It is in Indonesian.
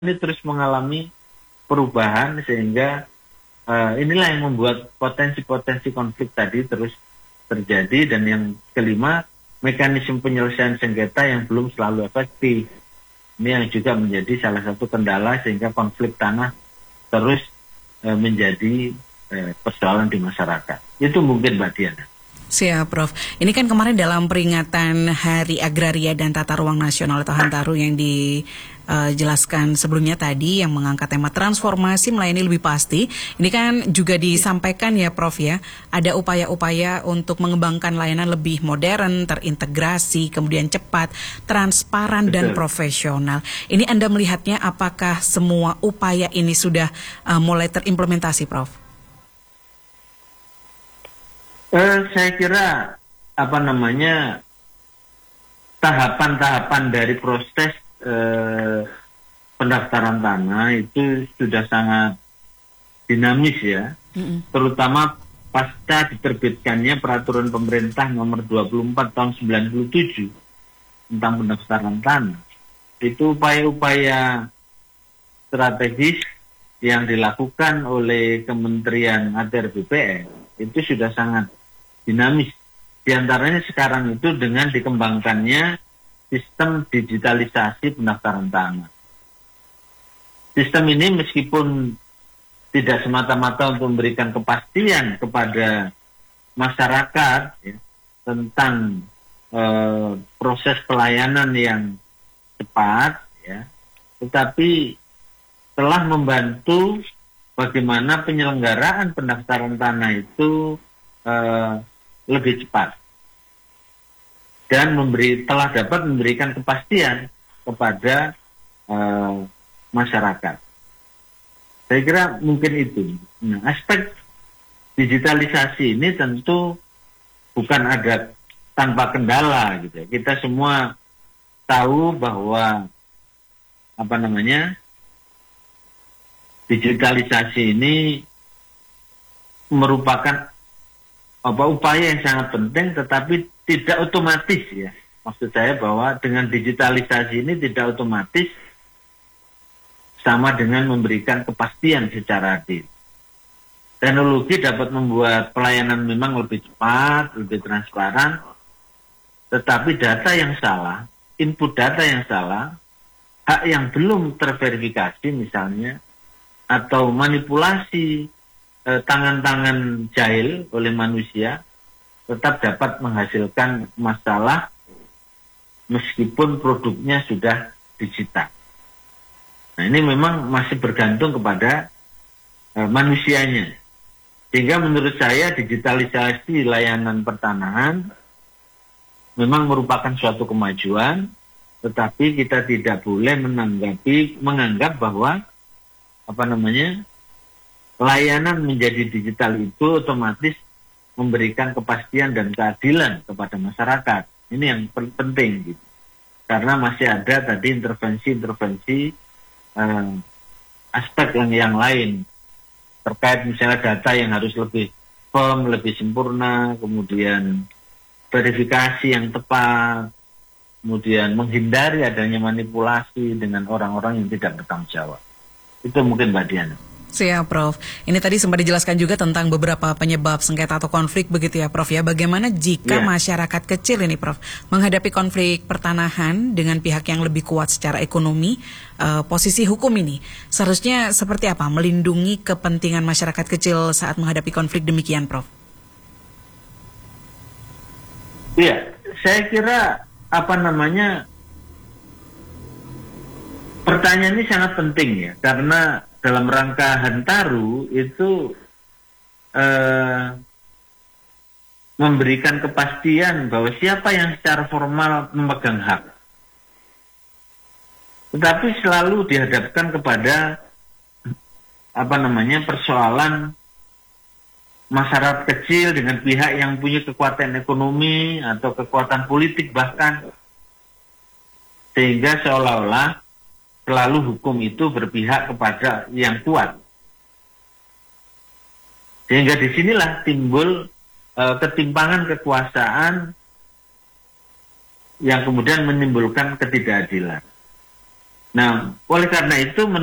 ini terus mengalami perubahan sehingga inilah yang membuat potensi-potensi konflik tadi terus terjadi. Dan yang kelima, mekanisme penyelesaian sengketa yang belum selalu efektif. Ini yang juga menjadi salah satu kendala sehingga konflik tanah terus menjadi persoalan di masyarakat. Itu mungkin Mbak Diana. Siap, Prof. Ini kan kemarin dalam peringatan Hari Agraria dan Tata Ruang Nasional atau HANTARU yang dijelaskan sebelumnya tadi yang mengangkat tema transformasi melayani lebih pasti. Ini kan juga disampaikan ya, Prof ya, ada upaya-upaya untuk mengembangkan layanan lebih modern, terintegrasi, kemudian cepat, transparan dan profesional. Ini Anda melihatnya apakah semua upaya ini sudah mulai terimplementasi, Prof? Saya kira tahapan-tahapan dari proses pendaftaran tanah itu sudah sangat dinamis ya, terutama pasca diterbitkannya peraturan pemerintah nomor 24 tahun 97 tentang pendaftaran tanah. Itu upaya-upaya strategis yang dilakukan oleh Kementerian ATR BPN itu sudah sangat dinamis. Di antaranya sekarang itu dengan dikembangkannya sistem digitalisasi pendaftaran tanah. Sistem ini meskipun tidak semata-mata untuk memberikan kepastian kepada masyarakat ya, tentang proses pelayanan yang cepat, ya, tetapi telah membantu bagaimana penyelenggaraan pendaftaran tanah itu lebih cepat dan telah dapat memberikan kepastian kepada masyarakat. Saya kira mungkin itu. Nah, aspek digitalisasi ini tentu bukan ada tanpa kendala gitu. Kita semua tahu bahwa digitalisasi ini merupakan upaya yang sangat penting, tetapi tidak otomatis ya. Maksud saya bahwa dengan digitalisasi ini tidak otomatis sama dengan memberikan kepastian secara adil. Teknologi dapat membuat pelayanan memang lebih cepat, lebih transparan, tetapi data yang salah, input data yang salah, hak yang belum terverifikasi misalnya, atau manipulasi tangan-tangan jahil oleh manusia tetap dapat menghasilkan masalah meskipun produknya sudah digital. Nah, ini memang masih bergantung kepada manusianya. Sehingga menurut saya digitalisasi layanan pertanahan memang merupakan suatu kemajuan, tetapi kita tidak boleh menganggap bahwa layanan menjadi digital itu otomatis memberikan kepastian dan keadilan kepada masyarakat. Ini yang penting gitu. Karena masih ada tadi intervensi aspek yang lain terkait misalnya data yang harus lebih firm, lebih sempurna, kemudian verifikasi yang tepat, kemudian menghindari adanya manipulasi dengan orang-orang yang tidak bertanggung jawab. Itu mungkin Mbak Diana. Siap, Prof. Ini tadi sempat dijelaskan juga tentang beberapa penyebab sengketa atau konflik begitu ya, Prof ya. Bagaimana jika masyarakat kecil ini, Prof, menghadapi konflik pertanahan dengan pihak yang lebih kuat secara ekonomi, posisi hukum ini seharusnya seperti apa melindungi kepentingan masyarakat kecil saat menghadapi konflik demikian, Prof? Iya, saya kira pertanyaan ini sangat penting ya, karena dalam rangka HANTARU itu memberikan kepastian bahwa siapa yang secara formal memegang hak. Tetapi selalu dihadapkan kepada persoalan masyarakat kecil dengan pihak yang punya kekuatan ekonomi atau kekuatan politik bahkan, sehingga seolah-olah selalu hukum itu berpihak kepada yang kuat. Sehingga disinilah timbul ketimpangan kekuasaan yang kemudian menimbulkan ketidakadilan. Nah, oleh karena itu